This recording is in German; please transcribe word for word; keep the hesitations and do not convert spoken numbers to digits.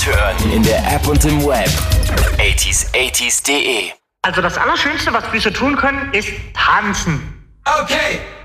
Jetzt hören in der App und im Web. achtziger achtziger punkt de. Also das Allerschönste, was Füße tun können, ist tanzen. Okay.